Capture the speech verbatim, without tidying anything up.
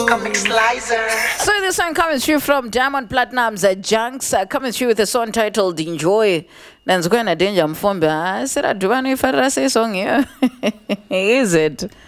So this song coming through from Diamond Platnumz, uh, Junks, uh, coming through with a song titled Enjoy. Then it's going to danger mfombe. I said, I do want to say song here. Is it?